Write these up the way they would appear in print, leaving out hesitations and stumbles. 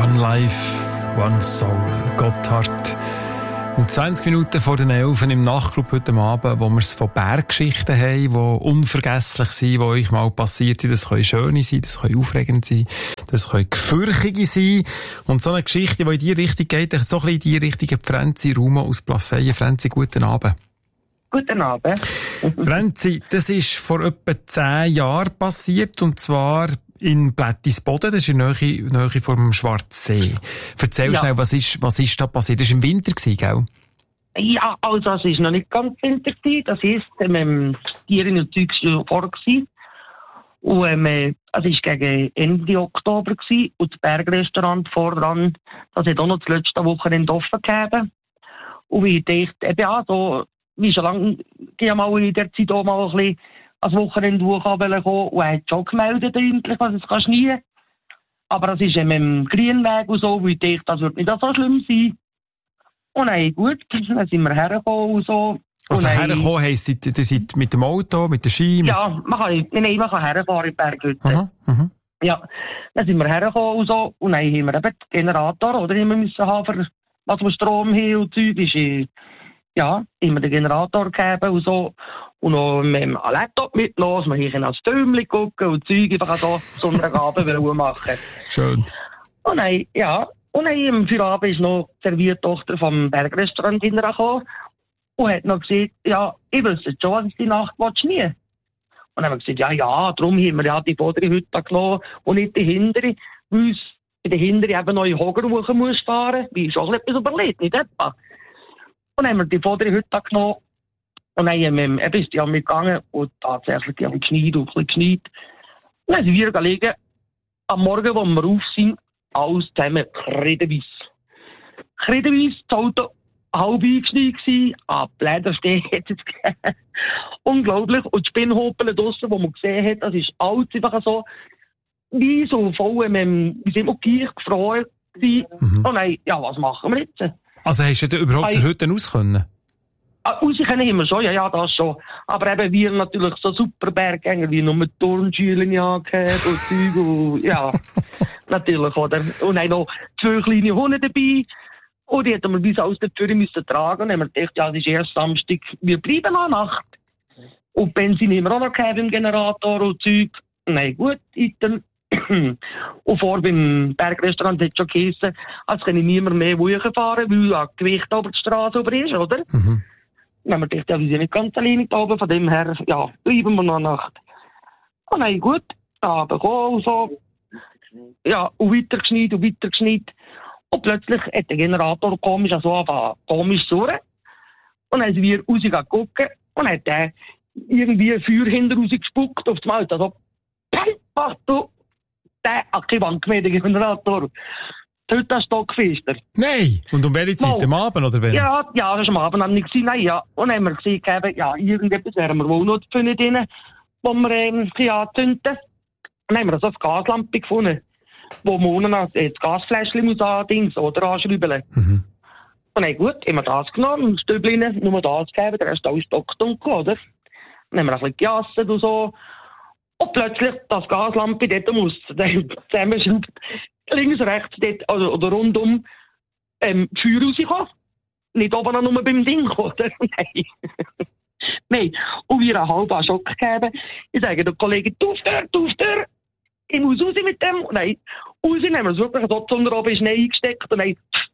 One Life, One Soul, Gotthard. Und 20 Minuten vor den 11 im Nachtclub heute Abend, wo wir es von Berggeschichten haben, die unvergesslich sind, die euch mal passiert sind. Das können schöne sein, das können aufregend sein, das können gefürchtige sein. Und so eine Geschichte, die in die Richtung geht, so ein bisschen in die Richtung, Franzi Ruma aus Plafeyen. Franzi, guten Abend. Guten Abend. Franzi, das ist vor etwa 10 Jahren passiert, und zwar in Blättisboden, das ist in der Nähe vom Schwarzsee. Erzähl schnell, was ist da passiert? Das war im Winter, gell? Ja, also es war noch nicht ganz Winter. Das heisst, das Tieren und Zeug war vor. Und es war gegen Ende Oktober und das Bergrestaurant voran, das hat auch noch das letzte Wochenende offen gegeben. Und ich dachte, ja, so, wie schon lange, ich mal in der Zeit auch mal ein bisschen als Wochenende kommen und er hat schon gemeldet, dass es kann schneien. Aber es ist mit dem Grünweg und so, wo ich dachte, das wird nicht so schlimm sein. Und dann, gut, dann sind wir hergekommen und so. Also hergekommen heisst, ihr seid mit dem Auto, mit der Ski? Ja, man kann herfahren in die Berghütte. Ja, dann sind wir hergekommen und so. Und dann haben wir eben den Generator, oder immer müssen haben, für was wir Strom haben und Zeug ist. Ja, immer den Generator gegeben und so. Und noch mit dem Laptop mitgenommen, wir können als Filmchen gucken und Zeug einfach so Sonntagabend machen. Schön. Und dann, ja, und dann im Feierabend ist noch die Serviertochter vom Bergrestaurant hintergekommen und hat noch gesagt, ja, ich wüsste schon, was ich die Nacht nie. Und dann haben wir gesagt, ja, darum haben wir ja die vordere Hütte genommen und nicht die hintere, weil uns in der hintere eben noch in Hogerwochen muss fahren, wie ich schon etwas überlegt, nicht etwa. Und dann haben wir die vordere Hütte genommen. Und dann ist die mitgegangen und tatsächlich die haben geschneit und ein bisschen geschneit. Und dann sind wir liegen. Am Morgen, wo wir auf sind, alles zusammen kreideweiss. Kreideweiss, das Auto halb eingeschneit gewesen, Blädersteg hat es gegeben. Unglaublich. Und die Spinnhopel draussen, die man gesehen hat, das ist alles einfach so, wie so voll, wie sind wir gefroren gewesen. Und dann, ja, was machen wir jetzt? Also hast du überhaupt zur Hütte raus können? Raus können immer schon, ja, das schon. Aber eben wir natürlich so super Berggänger, wie nur Turnschuhen angehabt und Zeug und ja, natürlich, oder? Und dann noch 2 kleine Hunde dabei. Und die hätten wir bis aus der Tür müssen tragen. Und dann haben wir gedacht, ja, das ist erst Samstag, wir bleiben noch Nacht. Und Benzin haben wir auch noch gehabt im Generator und Zeug. Nein, gut, dann. Und vor beim Bergrestaurant hat es schon geheißen, als kann ich niemand mehr fahren, weil ja Gewicht über die Straße über ist, oder? Dann haben wir gedacht, ja, wir sind nicht ganz alleine da oben, von dem her, ja, bleiben wir noch eine Nacht. Und dann, gut, Abend gekommen und so. Ja, und weiter geschneit. Und plötzlich hat der Generator komisch surren. Und dann sind wir rausgeguckt und hat der irgendwie ein Feuer hinter rausgespuckt auf das Mal. Also, du, der hat keine Wand gemäht, der Generator. Heute ist stockfester. Nein! Und um welche Zeit? Am Abend, oder wenn? Ja, das war am Abend. Haben wir gesehen, nein, ja. Und dann haben wir gesehen, ja, irgendetwas wären wir wohl noch drin, wo wir anzünden. Und dann haben wir so eine Gaslampe gefunden, wo man unten das Gasfläschchen muss anschrauben. Und dann gut, haben wir das genommen, ein Stübchen, nur das gegeben, der Rest alles stockdunkel, oder? Dann haben wir ein bisschen gejasset und so. Und plötzlich, das Gaslampe dort muss zusammenschrauben, links, rechts, dort, oder rundum, Feuer rauskommen. Nicht oben noch nur beim Ding, oder? Nein. Nein. Und wir einen halben Schock gegeben. Ich sage der Kollege, du Tür, ich muss raus mit dem. Und nein, raus, haben wir es wirklich dort unter oben Schnee eingesteckt. Und nein,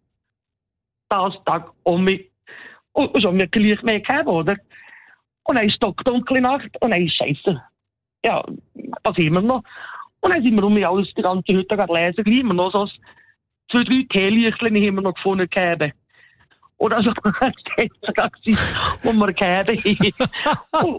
das Tag um mich. Und schon wirklich Licht mehr gegeben, oder? Und dann stockdunkle Nacht. Und dann Scheiße. Ja, was haben wir noch? Und dann sind wir alles die ganze Hütte lesen, gleich immer noch so 2, 3 Teelichtchen haben wir noch gefunden gegeben. Und also, das war wo wir gegeben haben.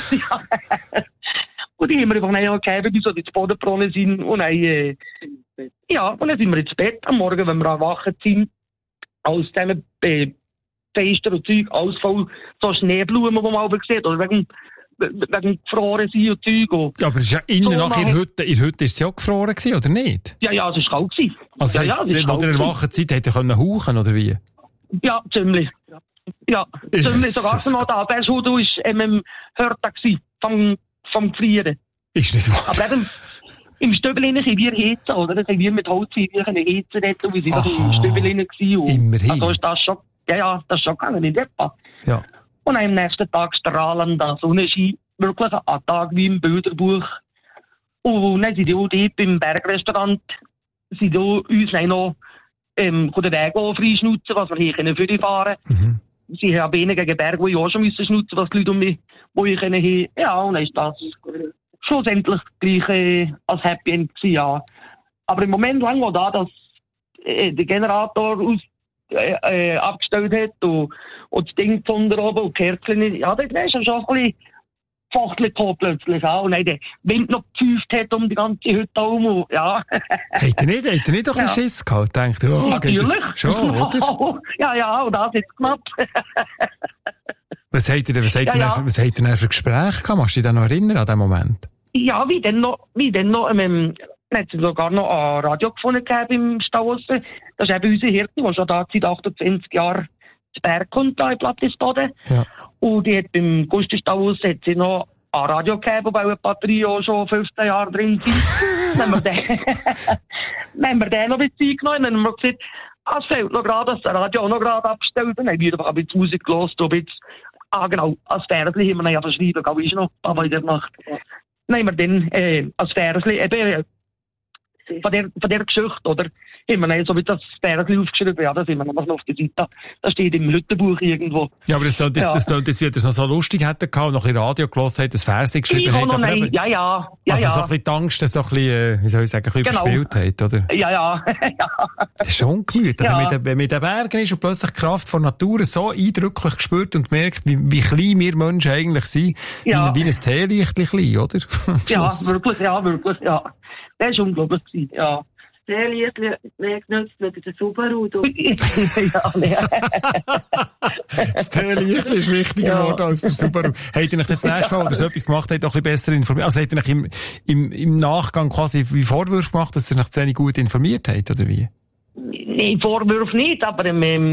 Und die haben wir einfach gegeben, bis so die Bodenbrunnen sind. Und dann, ja, und dann sind wir ins Bett am Morgen, wenn wir erwacht sind. Alles zusammen, Fenster und Zeug, alles voll so Schneeblumen, die man aber sieht. Oder wegen gefroren sein und Zeug. Ja, aber es ist ja innen nach in der Hütte ist es ja gefroren gewesen, oder nicht? Ja, es war kalt gewesen. Also, ja, wo ihr erwacht seid, hätte ihr hauchen oder wie? Ja, ziemlich. Ja, ziemlich. Sogar noch da. Der Schuh war im Hörtag vom Gefrieren. Ist nicht wahr? Aber eben, im Stübel können wir heizen, oder? Das haben wir mit Holz heizen dort, und wir sind doch im Stübel gewesen. Immerhin. Also ist das schon, das ist schon gegangen, nicht etwa. Ja. Und am nächsten Tag strahlender Sonnenschein, wirklich ein Tag wie im Bilderbuch. Und dann sind die auch dort beim Bergrestaurant, sind auch uns noch den Weg freischnutzen, was wir hier für die fahren können. Sie haben weniger gegen Berge, wo ich auch schon schnutzen musste, was die Leute um mich, wo ich haben. Ja, und dann ist das schlussendlich gleich als Happy End gewesen, ja. Aber im Moment lang auch da, dass der Generator abgestellt hat und das Ding von der oben und die Kerzen, ja, das ist schon ein bisschen fachlich plötzlich auch. Und der Wind noch gepfeift hat um die ganze Hütte herum. Und, ja. Habt ihr nicht doch ein bisschen Schiss gehabt? Denkt, natürlich. Schon, oder? Ja, und das jetzt knapp. Was habt ihr denn für Gespräche gehabt? Machst du dich da noch erinnern an den Moment? Ja, wie denn noch, hat es sogar noch ein Radio gefunden im Stauossen. Das ist eben unsere Hirte, die schon da seit 28 Jahren zu Berg kommt, da in Plattisboden. Ja. Und die hat beim Gusti-Stauossen hat sie noch ein Radio gegeben, wobei eine Batterie auch schon 15 Jahre drin sind. Dann haben wir den noch ein bisschen genommen. Dann haben wir gesagt, es fehlt noch gerade, dass das Radio auch noch gerade abgestellt. Dann haben wir einfach ein bisschen Musik gehört, ein bisschen, genau, als Versli haben wir dann ja verschrieben, glaube ich noch, aber in der Nacht. Dann haben wir dann als Versli eben von der Geschichte, oder? Haben wir dann so wie das Versli aufgeschrieben, ja, das sind wir noch auf der Seite. Das steht im Hüttenbuch irgendwo. Ja, aber das wird es noch so lustig hätte gehabt, und noch ein Radio gehört hat, das Versli geschrieben hat. Ja. Also so ein bisschen die Angst, dass so ein bisschen, wie soll ich sagen, ein bisschen überspielt hat, oder? Ja. Das ist schon ungemütlich, wenn man in den Bergen ist und plötzlich die Kraft von Natur so eindrücklich spürt und merkt, wie klein wir Menschen eigentlich sind, wie ein Teelichtchen klein, oder? Ja, wirklich, ja. Das war unglaublich, ja. Sehr lieblich, mehr genutzt mit der Subaru. Das Teelichtchen ist wichtiger geworden als der Subaru. Habt ihr euch das nächste Mal, oder so etwas gemacht habt, auch ein bisschen besser informiert? Also habt ihr euch im Nachgang quasi wie Vorwürfe gemacht, dass ihr euch zu wenig gut informiert habt, oder wie? Nein, Vorwürfe nicht, aber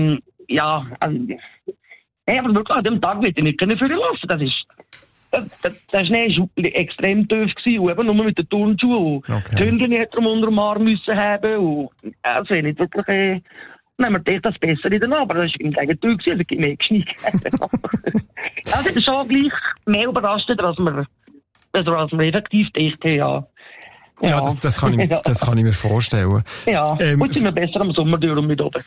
aber wirklich an dem Tag wird ich nicht führen lassen. Der Schnee war extrem tief gewesen, und eben nur mit den Turnschuhen. Okay. Die Hündin hätte er unter dem Arm müssen haben. Und, also nicht wirklich, dann haben wir gedacht, das besser in den aber das war im Gegenteil gewesen, also mehr geschneit. Also, das ist schon gleich mehr überrascht, als wir effektiv gedacht haben, ja. Ja, das kann ich mir vorstellen. Ja, und sind wir besser am Sommer durch und mit oben.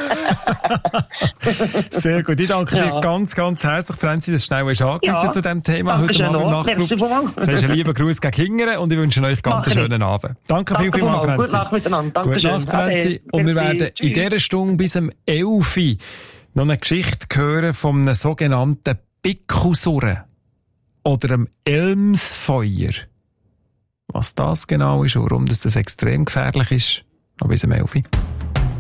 Sehr gut. Ich danke dir ganz, ganz herzlich, Franzi, dass du schnell angerufen zu diesem Thema heute Abend im Nachtclub. Sagst einen lieben Gruß gegen Hingern und ich wünsche euch ganz einen schönen Abend. Danke vielmals, Franzi. Gute Nacht miteinander. Gute Nacht, Franzi. Und wir werden in dieser Stunde bis um 11 Uhr noch eine Geschichte hören von einem sogenannten Bickelsurren oder einem Elmsfeuer. Was das genau ist und warum das extrem gefährlich ist, noch bis um 11 Uhr.